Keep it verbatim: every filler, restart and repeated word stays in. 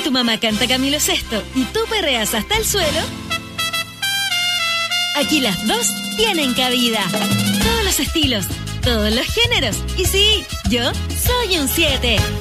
tu mamá canta Camilo Sesto y tú perreas hasta el suelo, aquí las dos tienen cabida. Todos los estilos, todos los géneros. Y sí, yo soy un siete.